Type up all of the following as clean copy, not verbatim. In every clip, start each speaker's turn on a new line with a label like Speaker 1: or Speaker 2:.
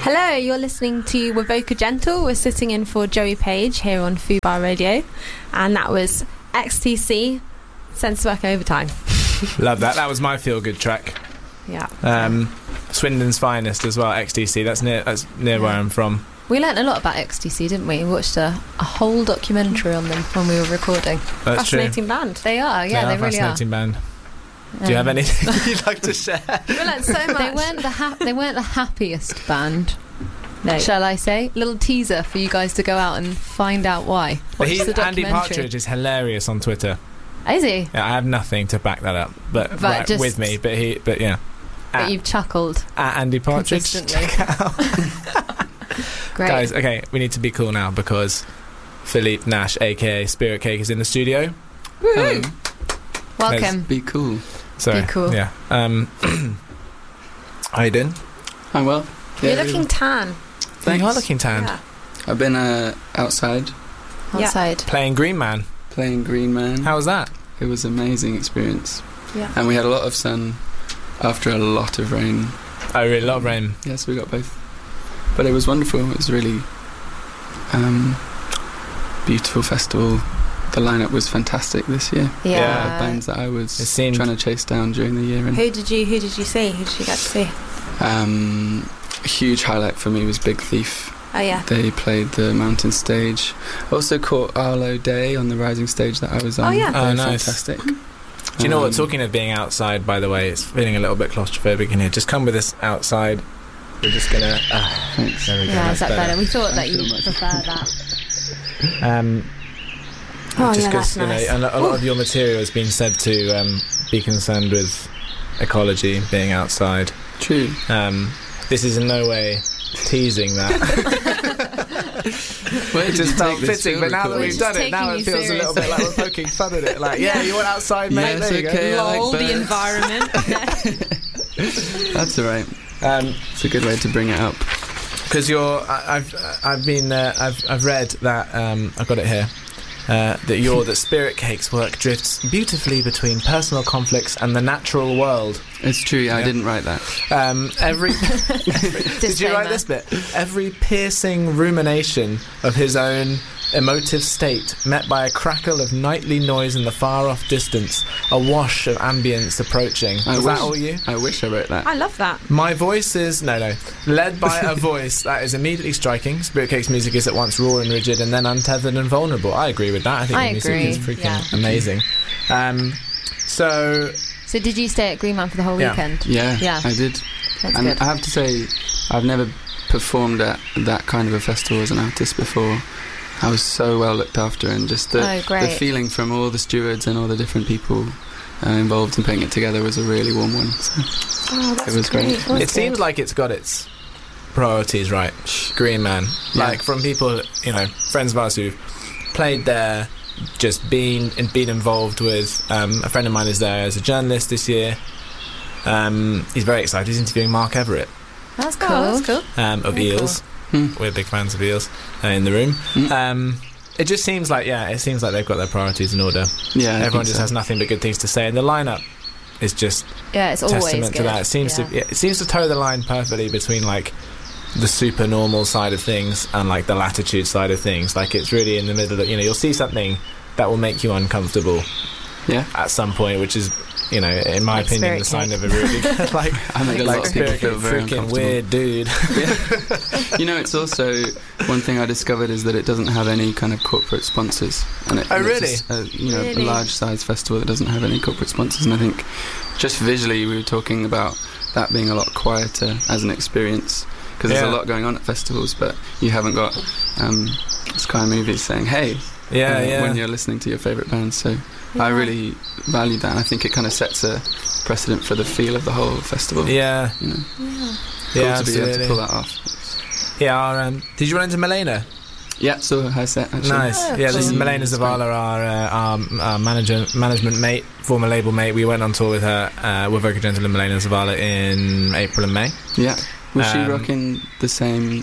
Speaker 1: Hello, you're listening to Wovoka Gentle. We're sitting in for Joey Page here on Fubar Radio, and that was XTC, Sense Work Overtime.
Speaker 2: Love that. That was my feel-good track.
Speaker 1: Yeah.
Speaker 2: Swindon's Finest as well, XTC. That's near where I'm from.
Speaker 3: We learnt a lot about XTC, didn't we? We watched a whole documentary on them when we were recording.
Speaker 2: That's
Speaker 1: fascinating
Speaker 2: true.
Speaker 1: band.
Speaker 3: They are, yeah, they really are.
Speaker 2: Fascinating band. Do you have anything you'd like to share?
Speaker 1: We learnt so much.
Speaker 3: They weren't the happiest band.
Speaker 1: No.
Speaker 3: Shall I say? Little teaser for you guys to go out and find out why.
Speaker 2: But
Speaker 3: Watch the
Speaker 2: Andy
Speaker 3: documentary.
Speaker 2: Partridge is hilarious on Twitter.
Speaker 3: Is he?
Speaker 2: Yeah, I have nothing to back that up, but right,
Speaker 3: just-
Speaker 2: with me. But yeah.
Speaker 3: But you've chuckled.
Speaker 2: At Andy Partridge.
Speaker 3: Consistently.
Speaker 2: Check it out.
Speaker 3: Great.
Speaker 2: Guys, okay, we need to be cool now because Philippe Nash, aka Spirit Cake, is in the studio.
Speaker 4: Hello.
Speaker 3: Welcome.
Speaker 4: Be cool.
Speaker 2: Sorry.
Speaker 3: Be cool.
Speaker 2: Yeah. How you doing?
Speaker 4: I'm well.
Speaker 1: You're
Speaker 4: Yeah,
Speaker 1: looking tan.
Speaker 4: Thanks.
Speaker 2: You are looking tanned.
Speaker 1: Yeah.
Speaker 4: I've been outside
Speaker 3: Outside.
Speaker 2: Playing Green Man.
Speaker 4: playing Green Man.
Speaker 2: How was that?
Speaker 4: It was an amazing experience.
Speaker 1: Yeah.
Speaker 4: And we had a lot of sun after a lot of rain.
Speaker 2: Oh, really? A lot of rain.
Speaker 4: Yes, we got both. But it was wonderful. It was really beautiful festival. The lineup was fantastic this year.
Speaker 3: Yeah.
Speaker 4: Bands that I was
Speaker 2: It seemed-
Speaker 4: trying to chase down during the year. And
Speaker 1: Who did you see? Who did you get to see?
Speaker 4: a huge highlight for me was Big Thief.
Speaker 1: Oh yeah.
Speaker 4: They played the mountain stage. Also caught Arlo Day on the rising stage that I was on.
Speaker 1: Oh, yeah.
Speaker 4: They
Speaker 2: Oh,
Speaker 4: were
Speaker 2: nice.
Speaker 4: Fantastic.
Speaker 2: Do you know what? Talking of being outside, by the way, it's feeling a little bit claustrophobic in here. Just come with us outside. We're just gonna.
Speaker 4: Thanks.
Speaker 2: There we go.
Speaker 3: Yeah, is
Speaker 2: that's
Speaker 3: that better? We thought
Speaker 4: I
Speaker 3: that
Speaker 4: feel
Speaker 3: you
Speaker 4: much
Speaker 3: prefer that.
Speaker 1: Oh,
Speaker 2: just
Speaker 1: yeah, that's nice.
Speaker 2: a lot of your material has been said to be concerned with ecology, being outside.
Speaker 4: True.
Speaker 2: This is in no way teasing that.
Speaker 4: Where
Speaker 2: It
Speaker 4: did
Speaker 2: just
Speaker 4: you
Speaker 2: felt
Speaker 4: take this
Speaker 2: fitting, but
Speaker 4: field
Speaker 2: now that we've
Speaker 4: recording?
Speaker 2: done it, now it
Speaker 3: taking you
Speaker 2: feels a little bit like we're poking fun at it. Like, yeah, you went outside, mate.
Speaker 4: Yes,
Speaker 2: there you
Speaker 4: okay,
Speaker 2: go.
Speaker 4: I like
Speaker 1: Lol, the
Speaker 4: birds.
Speaker 1: environment.
Speaker 4: That's all right. It's a good way to bring it up.
Speaker 2: Because I've read that I've got it here. That Spirit Cake's work drifts beautifully between personal conflicts and the natural world.
Speaker 4: It's true. Yeah, I
Speaker 2: Yeah.
Speaker 4: didn't write that.
Speaker 2: Did you write this bit? Every piercing rumination of his own emotive state, met by a crackle of nightly noise in the far-off distance, a wash of ambience approaching. Was that all you?
Speaker 4: I wish I wrote that.
Speaker 1: I love that.
Speaker 2: My voice is led by a voice that is immediately striking. Spirit Cake's music is at once raw and rigid, and then untethered and vulnerable. I agree with that. I think
Speaker 3: I
Speaker 2: the music
Speaker 3: agree,
Speaker 2: is freaking
Speaker 3: yeah.
Speaker 2: amazing. So
Speaker 3: So did you stay at Green Man for the whole
Speaker 2: Yeah.
Speaker 3: weekend?
Speaker 4: Yeah,
Speaker 3: Yeah.
Speaker 4: I did.
Speaker 3: That's
Speaker 4: And
Speaker 3: good.
Speaker 4: I have to say, I've never performed at that kind of a festival as an artist before. I was so well looked after, and just
Speaker 3: Oh,
Speaker 4: the
Speaker 3: great.
Speaker 4: feeling from all the stewards and all the different people involved in putting it together was a really warm one. So
Speaker 1: Oh, that's
Speaker 4: it was great.
Speaker 3: That's
Speaker 2: it seems
Speaker 3: good.
Speaker 2: like it's got its priorities right. Green Man,
Speaker 4: Yeah.
Speaker 2: like from people, friends of ours who've played there, just been involved with. A friend of mine is there as a journalist this year. He's very excited. He's interviewing Mark Everett
Speaker 3: That's cool.
Speaker 1: Oh, that's cool.
Speaker 2: of
Speaker 1: Very
Speaker 2: Eels.
Speaker 4: Hmm.
Speaker 2: We're big fans of Eels in the room. It just seems like they've got their priorities in order.
Speaker 4: Yeah, I
Speaker 2: Everyone
Speaker 4: think
Speaker 2: just
Speaker 4: so.
Speaker 2: has nothing but good things to say, and the lineup is just
Speaker 3: Yeah, it's always
Speaker 2: testament
Speaker 3: good.
Speaker 2: to that. It seems to toe the line perfectly between like the super normal side of things and like the latitude side of things. Like it's really in the middle of, you'll see something that will make you uncomfortable
Speaker 4: Yeah,
Speaker 2: at some point, which is, in my
Speaker 3: Like
Speaker 2: opinion, the
Speaker 3: Spirit
Speaker 2: sign of a really like
Speaker 4: I make a lot of people
Speaker 2: Spirit
Speaker 4: feel
Speaker 2: Cake,
Speaker 4: very
Speaker 2: freaking
Speaker 4: uncomfortable.
Speaker 2: weird dude.
Speaker 4: It's also one thing I discovered is that it doesn't have any kind of corporate sponsors. And
Speaker 2: Oh, really?
Speaker 4: It's a
Speaker 1: Really?
Speaker 4: large size festival that doesn't have any corporate sponsors. And I think just visually we were talking about that being a lot quieter as an experience, because there's
Speaker 2: Yeah.
Speaker 4: a lot going on at festivals, but you haven't got Sky Movies saying, hey, when you're listening to your favourite band. So I really valued that, and I think it kind of sets a precedent for the feel of the whole festival.
Speaker 2: Yeah.
Speaker 4: Cool
Speaker 2: Yeah,
Speaker 4: to be able to
Speaker 2: absolutely.
Speaker 4: pull that off.
Speaker 2: Yeah, did you run into Milena?
Speaker 4: Yeah, so her set actually.
Speaker 2: Nice. Yeah, this is
Speaker 4: She
Speaker 2: Milena
Speaker 4: was
Speaker 2: Zavala, our management mate, former label mate. We went on tour with her, Wovoka Gentle and Milena Zavala in April and May.
Speaker 4: Yeah. Was she
Speaker 2: Um,
Speaker 4: rocking the same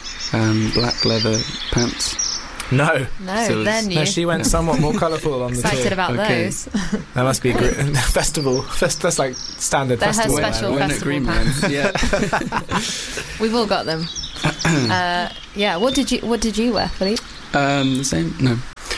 Speaker 4: black leather pants?
Speaker 2: No,
Speaker 3: No,
Speaker 4: So
Speaker 3: then you
Speaker 2: she went somewhat more colourful on the
Speaker 3: excited
Speaker 2: tour.
Speaker 3: about
Speaker 4: Okay.
Speaker 3: those.
Speaker 2: That must be a great festival. That's like standard
Speaker 3: They're her
Speaker 2: festival.
Speaker 3: special
Speaker 2: wear.
Speaker 4: When at
Speaker 3: festival
Speaker 4: Green
Speaker 3: pants.
Speaker 4: Man. Yeah.
Speaker 3: We've all got them. Yeah. What did you wear, Philippe?
Speaker 4: The same. No.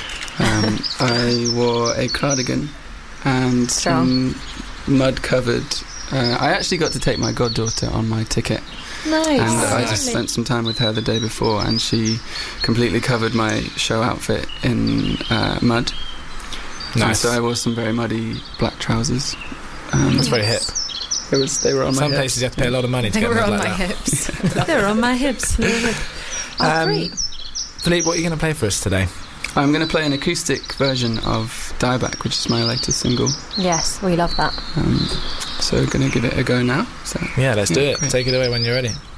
Speaker 4: I wore a cardigan and some mud-covered. I actually got to take my goddaughter on my ticket.
Speaker 3: Nice.
Speaker 4: And I just spent some time with her the day before, and she completely covered my show outfit in mud.
Speaker 2: Nice.
Speaker 4: And so I wore some very muddy black trousers.
Speaker 2: That's very hip.
Speaker 4: They were on my hips.
Speaker 2: Some places you have to pay a lot of money to get mud like that.
Speaker 3: Hips.
Speaker 1: They were on my hips.
Speaker 3: Great.
Speaker 2: Philippe, what are you going to play for us today?
Speaker 4: I'm going to play an acoustic version of Dieback, which is my latest single.
Speaker 3: Yes, we love that.
Speaker 4: So going to give it a go now.
Speaker 2: Yeah, let's do it.
Speaker 4: Great.
Speaker 2: Take it away when you're ready.